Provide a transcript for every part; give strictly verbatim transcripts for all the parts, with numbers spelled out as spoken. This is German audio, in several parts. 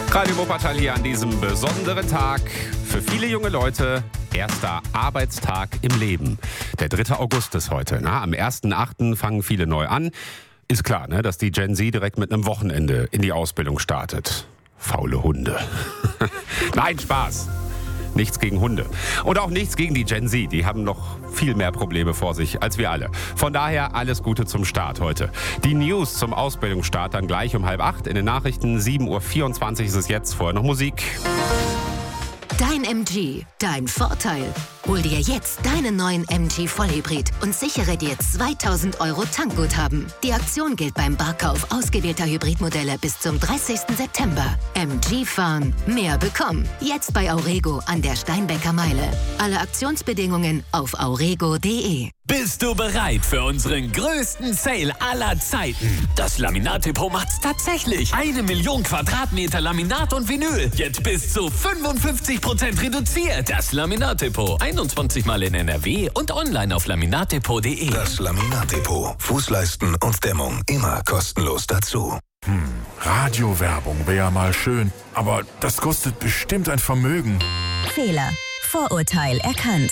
Radio Wuppertal hier an diesem besonderen Tag. Für viele junge Leute erster Arbeitstag im Leben. Der dritte August ist heute. Na, am ersten achten fangen viele neu an. Ist klar, ne, dass die Gen Z direkt mit einem Wochenende in die Ausbildung startet. Faule Hunde. Nein, Spaß. Nichts gegen Hunde. Und auch nichts gegen die Gen Z. Die haben noch viel mehr Probleme vor sich als wir alle. Von daher alles Gute zum Start heute. Die News zum Ausbildungsstart dann gleich um halb acht. In den Nachrichten sieben Uhr vierundzwanzig ist es jetzt. Vorher noch Musik. Dein M G, dein Vorteil. Hol dir jetzt deinen neuen M G Vollhybrid und sichere dir zweitausend Euro Tankguthaben. Die Aktion gilt beim Barkauf ausgewählter Hybridmodelle bis zum dreißigsten September. M G fahren, mehr bekommen. Jetzt bei Aurego an der Steinbecker Meile. Alle Aktionsbedingungen auf aurego punkt de. Bist du bereit für unseren größten Sale aller Zeiten? Das Laminat-Depot macht's tatsächlich. Eine Million Quadratmeter Laminat und Vinyl. Jetzt bis zu fünfundfünfzig Prozent reduziert. Das Laminat-Depot. einundzwanzig Mal in N R W und online auf laminatdepot punkt de. Das Laminat-Depot. Fußleisten und Dämmung immer kostenlos dazu. Hm, Radiowerbung wäre ja mal schön, aber das kostet bestimmt ein Vermögen. Fehler. Vorurteil erkannt.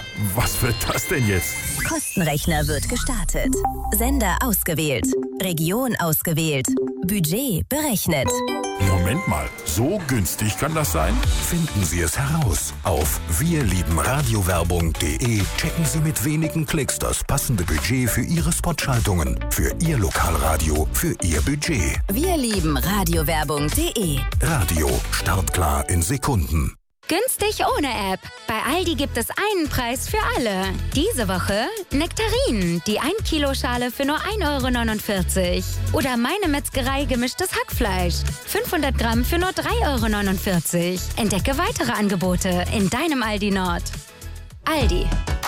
Was wird das denn jetzt? Kostenrechner wird gestartet. Sender ausgewählt. Region ausgewählt. Budget berechnet. Moment mal, so günstig kann das sein? Finden Sie es heraus. Auf wir lieben radiowerbung punkt de checken Sie mit wenigen Klicks das passende Budget für Ihre Spotschaltungen, für Ihr Lokalradio, für Ihr Budget. Wir lieben radiowerbung punkt de. Radio, startklar in Sekunden. Günstig ohne App. Bei Aldi gibt es einen Preis für alle. Diese Woche Nektarinen, die ein Kilo Schale für nur ein Euro neunundvierzig. Oder Meine Metzgerei gemischtes Hackfleisch. fünfhundert Gramm für nur drei Euro neunundvierzig. Entdecke weitere Angebote in deinem Aldi Nord. Aldi.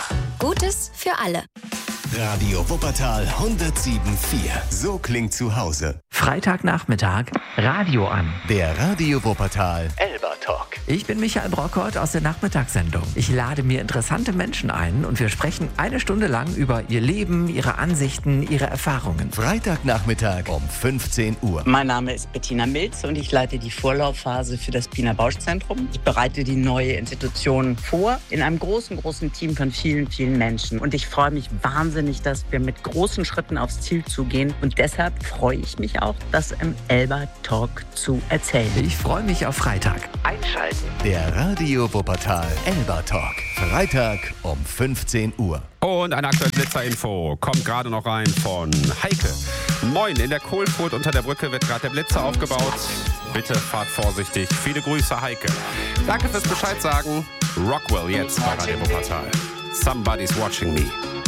Gutes für alle. Radio Wuppertal hundertsieben Komma vier. So klingt zu Hause. Freitagnachmittag, Radio an. Der Radio Wuppertal Elba Talk. Ich bin Michael Brockert aus der Nachmittagssendung. Ich lade mir interessante Menschen ein und wir sprechen eine Stunde lang über ihr Leben, ihre Ansichten, ihre Erfahrungen. Freitagnachmittag um fünfzehn Uhr. Mein Name ist Bettina Milz und ich leite die Vorlaufphase für das Pina Bausch Zentrum. Ich bereite die neue Institution vor in einem großen, großen Team von vielen, vielen Menschen. Und ich freue mich wahnsinnig, dass wir mit großen Schritten aufs Ziel zugehen. Und deshalb freue ich mich auch, das im Elba Talk zu erzählen. Ich freue mich auf Freitag. Einschalten. Der Radio Wuppertal Elba Talk. Freitag um fünfzehn Uhr. Und eine aktuelle Blitzerinfo kommt gerade noch rein von Heike. Moin, in der Kohlfurt unter der Brücke wird gerade der Blitzer aufgebaut. Bitte fahrt vorsichtig. Viele Grüße, Heike. Danke fürs Bescheid sagen. Rockwell jetzt bei Radio Wuppertal. Somebody's watching me.